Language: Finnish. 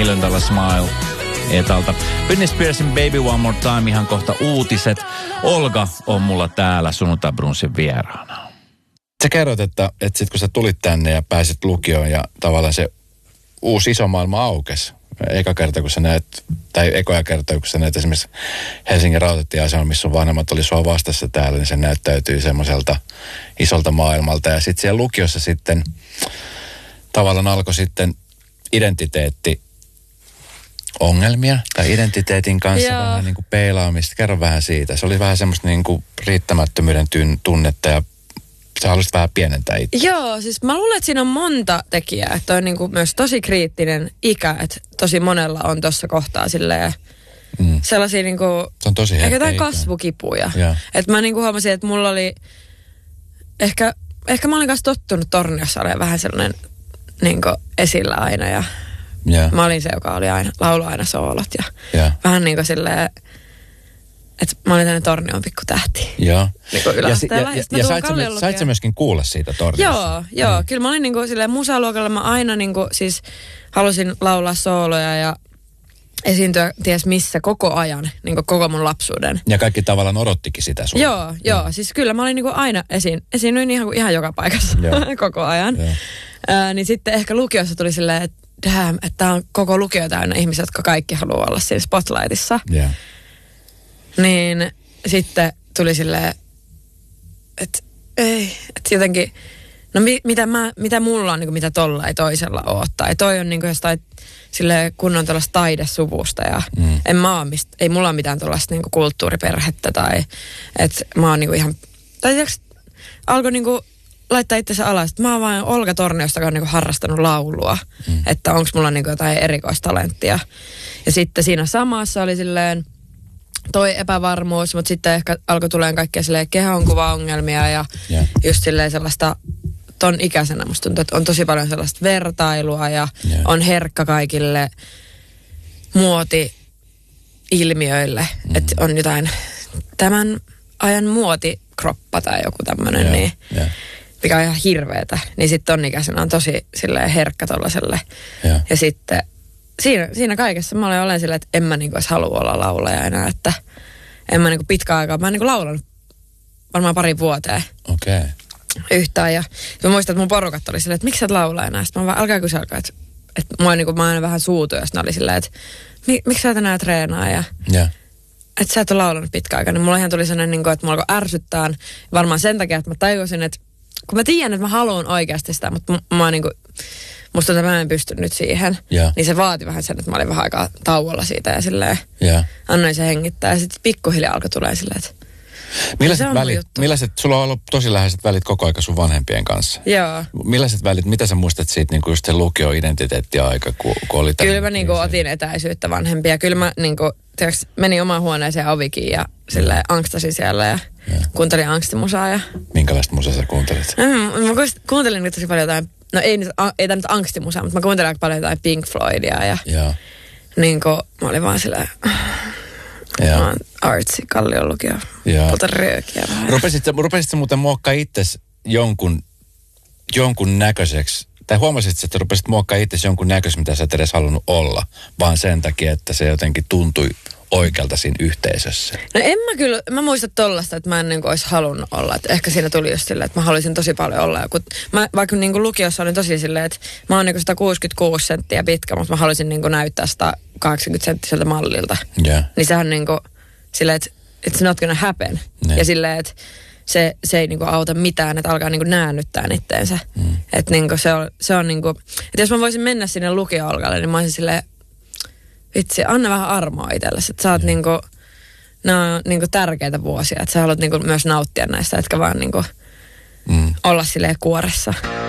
Million Dollar Smile etalta. Britney Spearsin Baby One More Time, ihan kohta uutiset. Olga on mulla täällä Sunnuntai Brunssin vieraana. Sä kerrot, että sit kun sä tulit tänne ja pääsit lukioon ja tavallaan se uusi iso maailma aukesi. Ekoja kertaa, kun sä näet esimerkiksi Helsingin rautatieasemalla, missä sun vanhemmat oli sua vastassa täällä, niin se näyttäytyy semmoiselta isolta maailmalta. Ja sitten siellä lukiossa sitten tavallaan alkoi sitten ongelmia tai identiteetin kanssa vähän niin kuin peilaamista. Kerro vähän siitä. Se oli vähän semmoista niin kuin riittämättömyyden tunnetta ja sä haluaisit vähän pienentää itse. Joo, siis mä luulen, että siinä on monta tekijää. Että on niin kuin myös tosi kriittinen ikä, että tosi monella on tuossa kohtaa silleen sellaisia niin kuin, se on tosi herkkä jotain kasvukipuja. Että mä niin kuin huomasin, että mulla oli ehkä mä olin kanssa tottunut Torniossa olemaan vähän sellainen niin kuin esillä aina ja mä olin se, joka oli laulu aina soolot ja vähän niin kuin silleen, että mä olin tänne Tornion pikku tähti. Joo. Niin kuin yläasteella. Ja sait sä myöskin kuulla siitä Torniossa? Joo. Kyllä mä olin niin kuin silleen musaluokalla. Mä aina niin kuin siis halusin laulaa sooloja ja esiintyä ties missä koko ajan, niin kuin koko mun lapsuuden. Ja kaikki tavallaan odottikin sitä sun. Joo. Siis kyllä mä olin niin kuin aina esiinnyin ihan joka paikassa koko ajan. Niin sitten ehkä lukiossa tuli silleen, että tää on koko lukio täynnä ihmisiä, jotka kaikki haluaa olla siinä spotlightissa. Niin sitten tuli silleen, että jotenkin, no mitä mulla on, niin kuin, mitä tolla ei toisella ole. Tai toi on niin kuin jostain silleen kunnon tällaista taidesuvusta ja ei mulla ole mitään tuollaista niin kuin kulttuuriperhettä tai että mä oon niin kuin ihan, tai alkoi niin kuin laittaa itsensä alas, että mä oon vain Olga Torniosta, joka on niin kuin harrastanut laulua, että onko mulla niin kuin jotain erikoistalenttia. Ja sitten siinä samassa oli silleen toi epävarmuus, mutta sitten ehkä alkoi tulemaan kaikkea silleen kehonkuvaongelmia ja just silleen sellaista ton ikäisenä musta tuntuu, että on tosi paljon sellaista vertailua ja on herkkä kaikille muoti-ilmiöille, että on jotain tämän ajan muotikroppa tai joku tämmöinen, niin, mikä on ihan hirveetä, niin sitten ton ikäisenä on tosi silleen herkkä tollaselle. Ja sitten siinä kaikessa mä olen silleen, että en mä niinku edes halua olla laulaja enää, että en mä niinku pitkään aikaa, mä en niinku laulanut varmaan pari vuoteen yhtään. Ja mä muistan, että mun porukat oli silleen, että miksi sä et laula enää? Sitten mä vaan, älkää kyselkää, että mua niinku, mä aina vähän suutu, ja sitten oli silleen, että miksi sä et enää treenaa? Ja että sä et ole laulanut pitkään aikaa. Niin mulla ihan tuli sellainen, niinku, että mulla alkoi ärsyttää varmaan sen takia, että mä tajusin, että kun mä tiedän, että mä haluan oikeasti sitä, mutta mä niinku, musta tuntuu, että mä en pysty nyt siihen. Niin se vaati vähän sen, että mä olin vähän aikaa tauolla siitä ja silleen annoin se hengittää. Ja sitten pikkuhiljaa alkoi tulee silleen, että millaiset, sulla on ollut tosi läheiset välit koko aika sun vanhempien kanssa. Joo. Millaiset välit, mitä sä muistat siitä niin kuin just se lukio-identiteetti-aika, kun oli tämmöinen? Kyllä mä niin kuin otin etäisyyttä vanhempia. Kyllä mä niin kuin, menin omaan huoneeseen ovikin ja silleen angstasin siellä ja kuuntelin angstimusaa. Ja minkälaista musaa sä kuuntelit? Mä kuuntelin nyt tosi paljon jotain, no ei tämä nyt angstimusaa, mutta mä kuuntelin aika paljon jotain Pink Floydia ja niin kuin mä olin vaan silleen mä oon artsi, Kallion lukio, polta röökiä vähän. Rupesit sä muuten muokkaa itsesi jonkun näköiseksi, tai huomasit, että rupesit muokkaa itsesi jonkun näköiseksi, mitä sä et edes halunnut olla, vaan sen takia, että se jotenkin tuntui oikealta siinä yhteisössä? No mä muista tollaista, että mä en niin kuin olisi halunnut olla. Että ehkä siinä tuli just silleen, että mä haluaisin tosi paljon olla. Mä vaikka niin kuin lukiossa olin tosi silleen, että mä oon niin kuin 166 senttiä pitkä, mutta mä haluaisin niin kuin näyttää 180 senttiseltä mallilta. Niin sehän niin kuin silleen, että it's not gonna happen. Ja silleen, että se ei niin kuin auta mitään, että alkaa niin kuin näännyttää itteensä. Että niin kuin se on niin kuin, että jos mä voisin mennä sinne lukio-Olgalle, niin mä olisin silleen, vitsi, anna vähän armoa itsellesi, että sä oot niinku, nämä on niinku tärkeitä vuosia, että sä haluat niinku myös nauttia näistä, etkä vaan niinku olla silleen kuoressa.